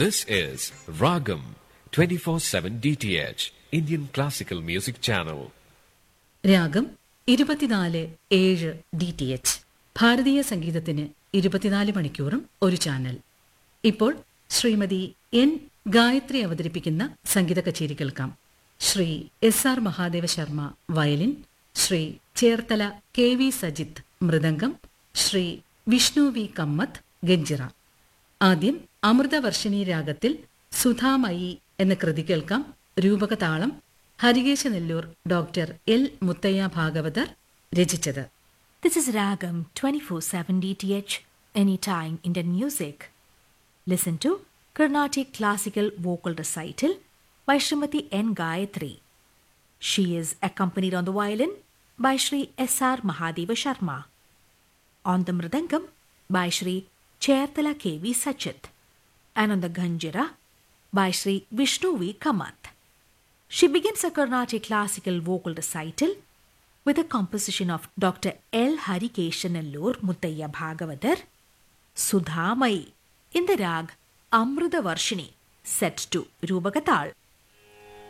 This is Ragam 24/7 DTH Indian Classical Music Channel. രാഗം 24/7 DTH ഭാരതീയ സംഗീതത്തിന് 24 മണിക്കൂറും ഒരു ചാനൽ. ഇപ്പോൾ ശ്രീമതി എൻ ഗായത്രി അവതരിപ്പിക്കുന്ന സംഗീത കച്ചേരി കേൾക്കാം. Shri SR Mahadeva Sharma violin, Shri Cherthala KV Sajith mridangam, Shri Vishnu V Kamath ganjira. ആദ്യം അമൃതവർഷിണി രാഗത്തിൽ സുധാമയി എന്ന കൃതി കേൾക്കാം. രൂപകതാളം ഹരികേശനെല്ലൂർ ഡോക്ടർ L മുത്തയ്യ ഭാഗവതർ രചിച്ചത്. This is Ragam 24/7 DTH, anytime Indian music. Listen to Carnatic Classical Vocal Recital by Srimati N. Gayatri. She is accompanied on the violin by Shri SR Mahadeva Sharma, on the mridangam by Shri Cherthala KV Sachit, and on the ganjira by Shri Vishnu V Kamath. She begins a Carnatic Classical Vocal Recital with a composition of Dr. L. Harikeshanallur Muttaya Bhagavatar, Sudhamai, in the rag Amrita Varshini, set to Rubagatal.